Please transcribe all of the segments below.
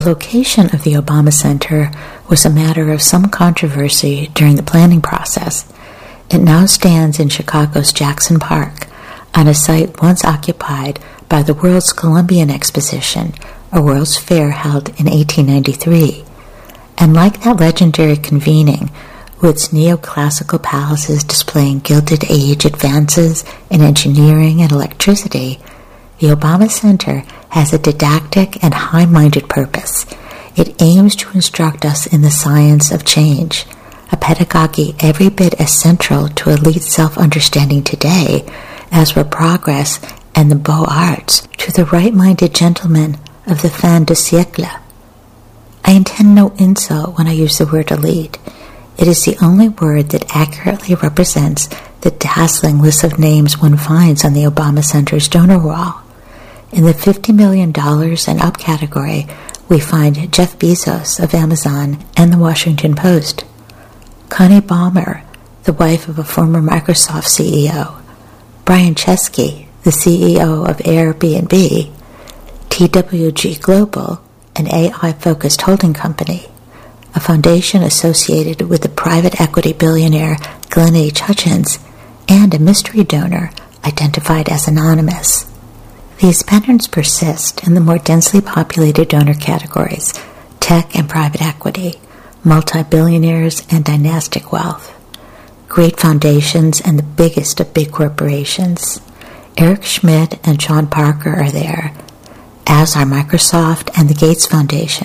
The location of the Obama Center was a matter of some controversy during the planning process. It now stands in Chicago's Jackson Park, on a site once occupied by the World's Columbian Exposition, a World's Fair held in 1893. And like that legendary convening, with its neoclassical palaces displaying Gilded Age advances in engineering and electricity, the Obama Center has a didactic and high-minded purpose. It aims to instruct us in the science of change, a pedagogy every bit as central to elite self-understanding today as were progress and the beaux-arts to the right-minded gentlemen of the fin de siècle. I intend no insult when I use the word elite. It is the only word that accurately represents the dazzling list of names one finds on the Obama Center's donor wall. In the $50 million and up category, we find Jeff Bezos of Amazon and the Washington Post, Connie Ballmer, the wife of a former Microsoft CEO, Brian Chesky, the CEO of Airbnb, TWG Global, an AI-focused holding company, a foundation associated with the private equity billionaire Glenn H. Hutchins, and a mystery donor identified as anonymous. These patterns persist in the more densely populated donor categories, tech and private equity, multi-billionaires and dynastic wealth, great foundations and the biggest of big corporations. Eric Schmidt and Sean Parker are there, as are Microsoft and the Gates Foundation.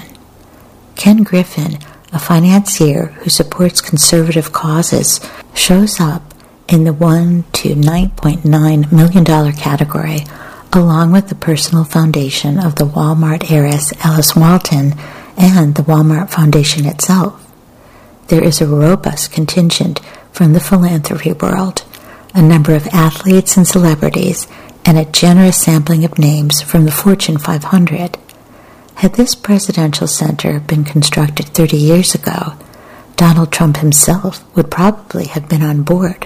Ken Griffin, a financier who supports conservative causes, shows up in the $1 to $9.9 million category, along with the personal foundation of the Walmart heiress Alice Walton and the Walmart Foundation itself. There is a robust contingent from the philanthropy world, a number of athletes and celebrities, and a generous sampling of names from the Fortune 500. Had this presidential center been constructed 30 years ago, Donald Trump himself would probably have been on board.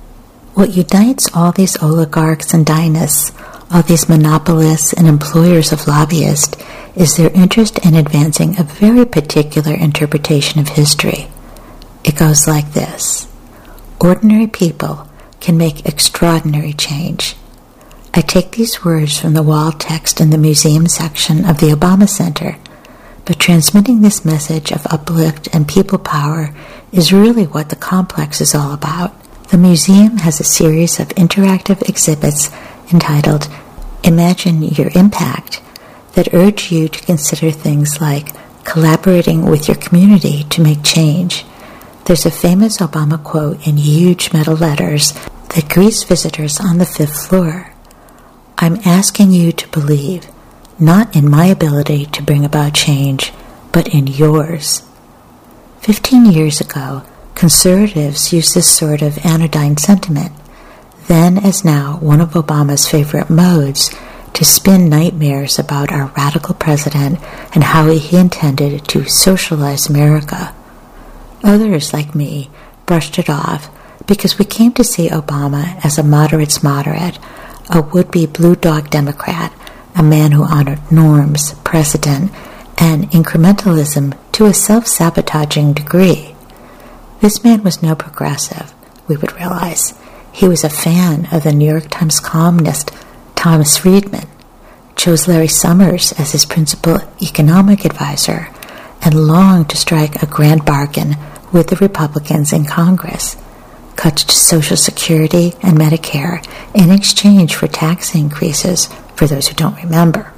What unites all these oligarchs and dynasts, all these monopolists and employers of lobbyists, is their interest in advancing a very particular interpretation of history. It goes like this: ordinary people can make extraordinary change. I take these words from the wall text in the museum section of the Obama Center, but transmitting this message of uplift and people power is really what the complex is all about. The museum has a series of interactive exhibits entitled Imagine Your Impact that urge you to consider things like collaborating with your community to make change. There's a famous Obama quote in huge metal letters that greets visitors on the 5th floor. I'm asking you to believe, not in my ability to bring about change, but in yours. 15 years ago, conservatives used this sort of anodyne sentiment, then as now one of Obama's favorite modes, to spin nightmares about our radical president and how he intended to socialize America. Others, like me, brushed it off because we came to see Obama as a moderate's moderate, a would-be blue dog Democrat, a man who honored norms, precedent, and incrementalism to a self-sabotaging degree. This man was no progressive, we would realize. He was a fan of the New York Times columnist Thomas Friedman, chose Larry Summers as his principal economic advisor, and longed to strike a grand bargain with the Republicans in Congress, cut to Social Security and Medicare in exchange for tax increases for those who don't remember.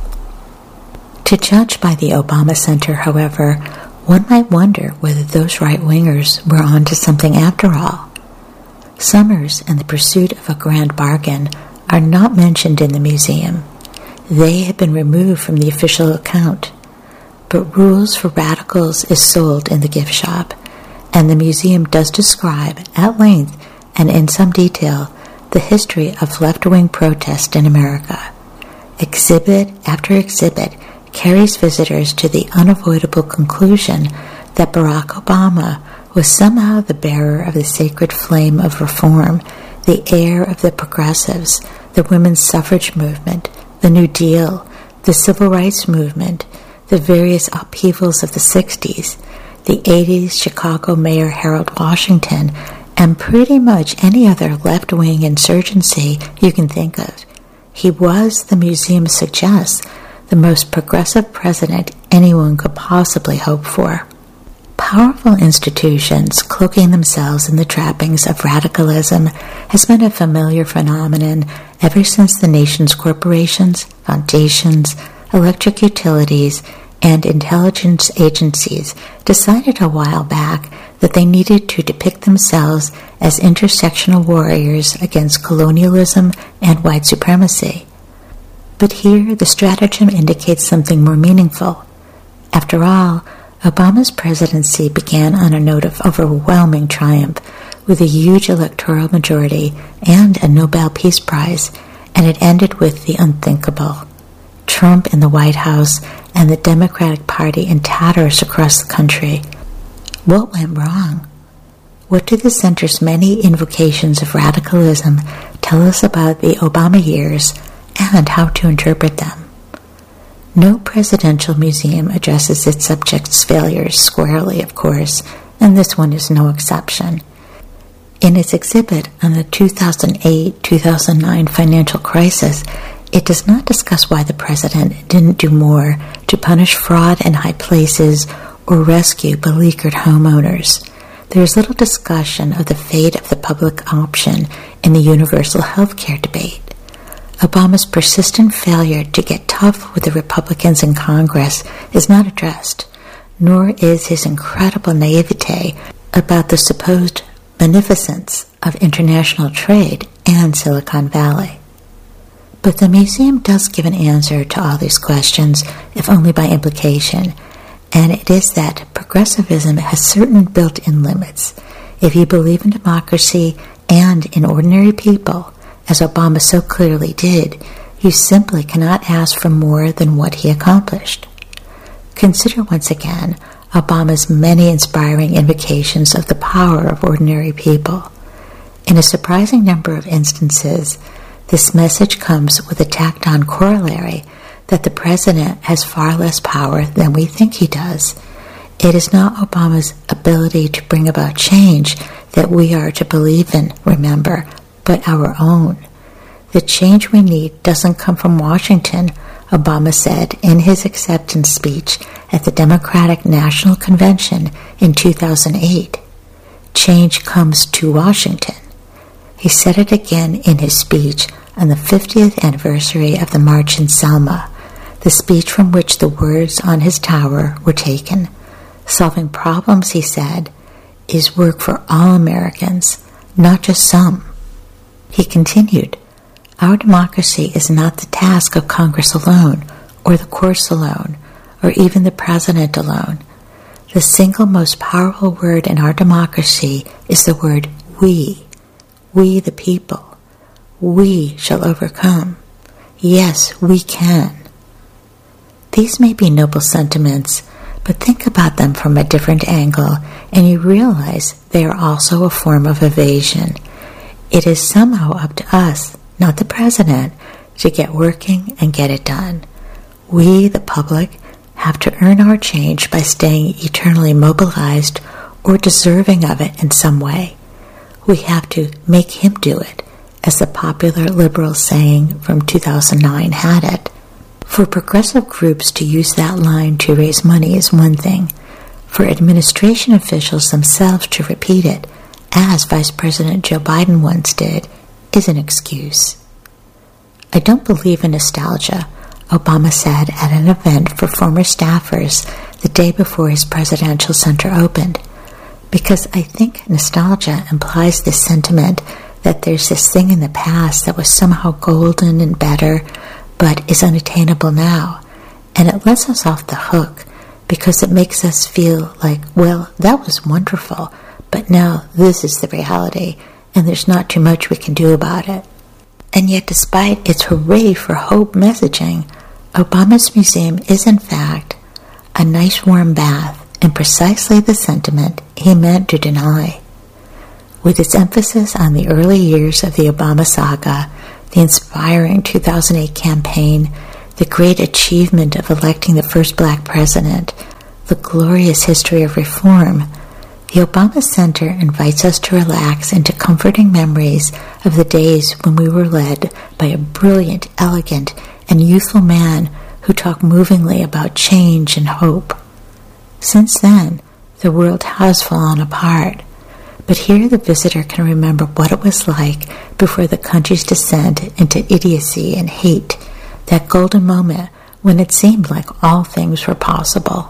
To judge by the Obama Center, however, one might wonder whether those right-wingers were on to something after all. Summers and the pursuit of a grand bargain are not mentioned in the museum. They have been removed from the official account. But Rules for Radicals is sold in the gift shop, and the museum does describe, at length and in some detail, the history of left-wing protest in America. Exhibit after exhibit carries visitors to the unavoidable conclusion that Barack Obama was somehow the bearer of the sacred flame of reform, the heir of the progressives, the women's suffrage movement, the New Deal, the civil rights movement, the various upheavals of the 60s, the 80s Chicago Mayor Harold Washington, and pretty much any other left-wing insurgency you can think of. He was, the museum suggests, the most progressive president anyone could possibly hope for. Powerful institutions cloaking themselves in the trappings of radicalism has been a familiar phenomenon ever since the nation's corporations, foundations, electric utilities, and intelligence agencies decided a while back that they needed to depict themselves as intersectional warriors against colonialism and white supremacy. But here the stratagem indicates something more meaningful. After all, Obama's presidency began on a note of overwhelming triumph with a huge electoral majority and a Nobel Peace Prize, and it ended with the unthinkable. Trump in the White House and the Democratic Party in tatters across the country. What went wrong? What do the center's many invocations of radicalism tell us about the Obama years and how to interpret them? No presidential museum addresses its subjects' failures squarely, of course, and this one is no exception. In its exhibit on the 2008-2009 financial crisis, it does not discuss why the president didn't do more to punish fraud in high places or rescue beleaguered homeowners. There is little discussion of the fate of the public option in the universal health care debate. Obama's persistent failure to get tough with the Republicans in Congress is not addressed, nor is his incredible naivete about the supposed beneficence of international trade and Silicon Valley. But the museum does give an answer to all these questions, if only by implication, and it is that progressivism has certain built-in limits. If you believe in democracy and in ordinary people, as Obama so clearly did, you simply cannot ask for more than what he accomplished. Consider once again Obama's many inspiring invocations of the power of ordinary people. In a surprising number of instances, this message comes with a tacked-on corollary that the president has far less power than we think he does. It is not Obama's ability to bring about change that we are to believe in, remember, but our own. The change we need doesn't come from Washington, Obama said in his acceptance speech at the Democratic National Convention in 2008. Change comes to Washington. He said it again in his speech on the 50th anniversary of the March in Selma, the speech from which the words on his tower were taken. Solving problems, he said, is work for all Americans, not just some. He continued, our democracy is not the task of Congress alone, or the courts alone, or even the president alone. The single most powerful word in our democracy is the word we the people. We shall overcome. Yes, we can. These may be noble sentiments, but think about them from a different angle, and you realize they are also a form of evasion. It is somehow up to us, not the president, to get working and get it done. We, the public, have to earn our change by staying eternally mobilized or deserving of it in some way. We have to make him do it, as the popular liberal saying from 2009 had it. For progressive groups to use that line to raise money is one thing. For administration officials themselves to repeat it, as Vice President Joe Biden once did, is an excuse. I don't believe in nostalgia, Obama said at an event for former staffers the day before his presidential center opened, because I think nostalgia implies this sentiment that there's this thing in the past that was somehow golden and better, but is unattainable now, and it lets us off the hook because it makes us feel like, well, that was wonderful, but now this is the reality, and there's not too much we can do about it. And yet, despite its hooray for hope messaging, Obama's museum is in fact a nice warm bath in precisely the sentiment he meant to deny. With its emphasis on the early years of the Obama saga, the inspiring 2008 campaign, the great achievement of electing the first black president, the glorious history of reform, the Obama Center invites us to relax into comforting memories of the days when we were led by a brilliant, elegant, and youthful man who talked movingly about change and hope. Since then, the world has fallen apart, but here the visitor can remember what it was like before the country's descent into idiocy and hate, that golden moment when it seemed like all things were possible.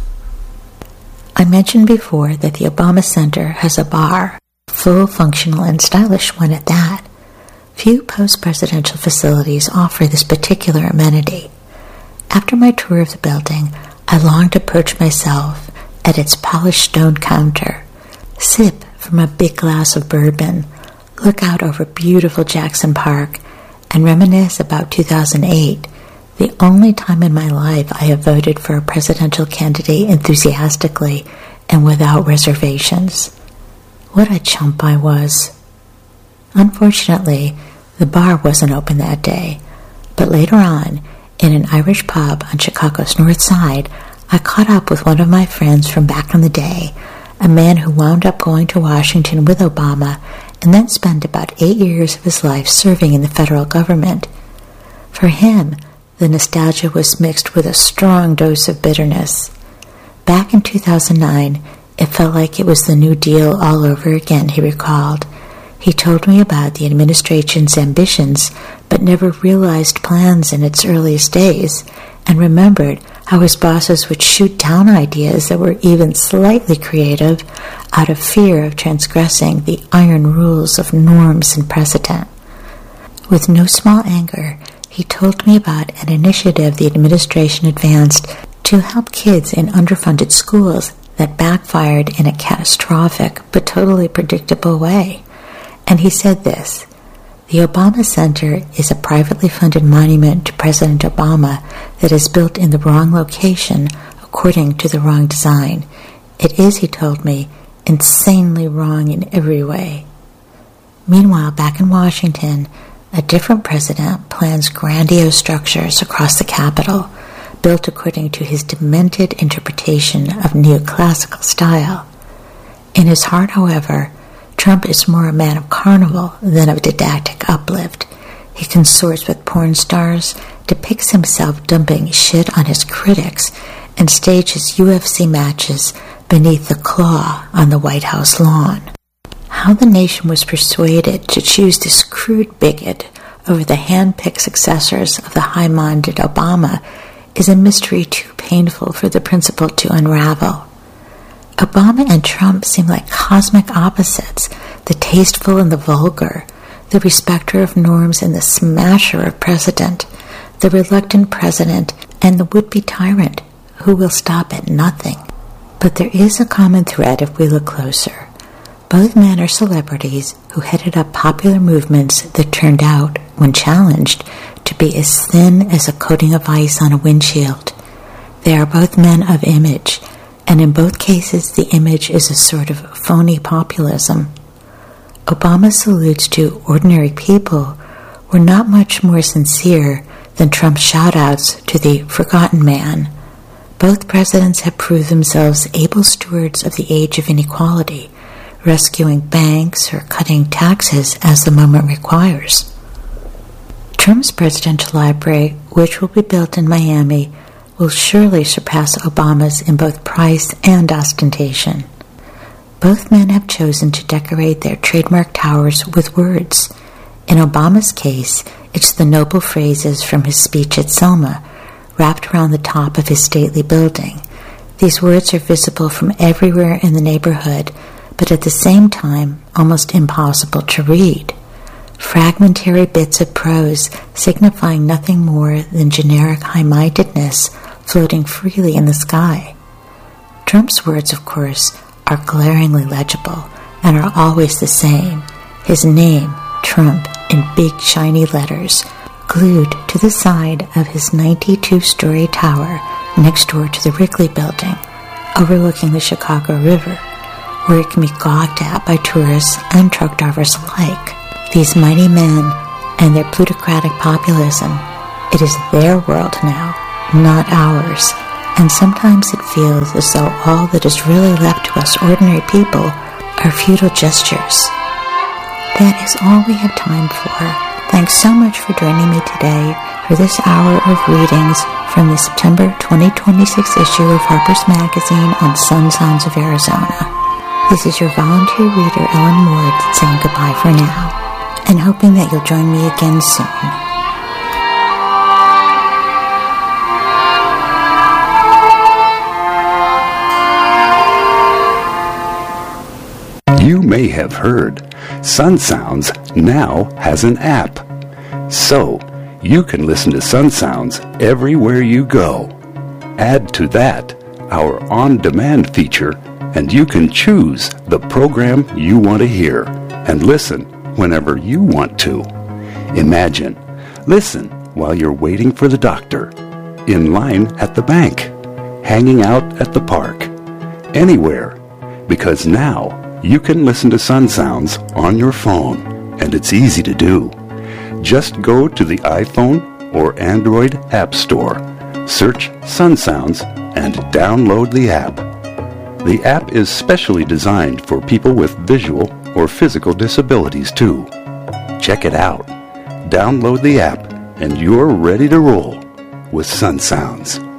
I mentioned before that the Obama Center has a bar, full, functional, and stylish one at that. Few post-presidential facilities offer this particular amenity. After my tour of the building, I longed to perch myself at its polished stone counter, sip from a big glass of bourbon, look out over beautiful Jackson Park, and reminisce about 2008, the only time in my life I have voted for a presidential candidate enthusiastically and without reservations. What a chump I was. Unfortunately, the bar wasn't open that day, but later on, in an Irish pub on Chicago's North Side, I caught up with one of my friends from back in the day, a man who wound up going to Washington with Obama and then spent about 8 years of his life serving in the federal government. For him, the nostalgia was mixed with a strong dose of bitterness. Back in 2009, it felt like it was the New Deal all over again, he recalled. He told me about the administration's ambitions, but never realized plans in its earliest days, and remembered how his bosses would shoot down ideas that were even slightly creative out of fear of transgressing the iron rules of norms and precedent. With no small anger, he told me about an initiative the administration advanced to help kids in underfunded schools that backfired in a catastrophic but totally predictable way. And he said this: "The Obama Center is a privately funded monument to President Obama that is built in the wrong location according to the wrong design. It is," he told me, "insanely wrong in every way." Meanwhile, back in Washington, a different president plans grandiose structures across the Capitol, built according to his demented interpretation of neoclassical style. In his heart, however, Trump is more a man of carnival than of didactic uplift. He consorts with porn stars, depicts himself dumping shit on his critics, and stages UFC matches beneath the claw on the White House lawn. How the nation was persuaded to choose this crude bigot over the hand-picked successors of the high-minded Obama is a mystery too painful for the principal to unravel. Obama and Trump seem like cosmic opposites, the tasteful and the vulgar, the respecter of norms and the smasher of precedent, the reluctant president and the would-be tyrant who will stop at nothing. But there is a common thread if we look closer. Both men are celebrities who headed up popular movements that turned out, when challenged, to be as thin as a coating of ice on a windshield. They are both men of image, and in both cases the image is a sort of phony populism. Obama's salutes to ordinary people were not much more sincere than Trump's shout-outs to the forgotten man. Both presidents have proved themselves able stewards of the age of inequality, rescuing banks or cutting taxes as the moment requires. Trump's presidential library, which will be built in Miami, will surely surpass Obama's in both price and ostentation. Both men have chosen to decorate their trademark towers with words. In Obama's case, it's the noble phrases from his speech at Selma, wrapped around the top of his stately building. These words are visible from everywhere in the neighborhood, but at the same time almost impossible to read. Fragmentary bits of prose signifying nothing more than generic high-mindedness floating freely in the sky. Trump's words, of course, are glaringly legible and are always the same. His name, Trump, in big shiny letters, glued to the side of his 92-story tower next door to the Wrigley Building, overlooking the Chicago River, where it can be gawked at by tourists and truck drivers alike. These mighty men and their plutocratic populism It is their world now, not ours, and sometimes it feels as though all that is really left to us ordinary people are futile gestures. That is all we have time for. Thanks so much for joining me today for this hour of readings from the September 2026 issue of Harper's Magazine on Sun Sounds of Arizona. This is your volunteer reader, Ellen Ward, saying goodbye for now, and hoping that you'll join me again soon. You may have heard Sun Sounds now has an app. So, you can listen to Sun Sounds everywhere you go. Add to that our on-demand feature, and you can choose the program you want to hear and listen whenever you want to. Imagine, listen while you're waiting for the doctor, in line at the bank, hanging out at the park, anywhere, because now you can listen to Sun Sounds on your phone, and it's easy to do. Just go to the iPhone or Android App Store, search Sun Sounds, and download the app. The app is specially designed for people with visual or physical disabilities too. Check it out. Download the app, and you're ready to roll with Sun Sounds.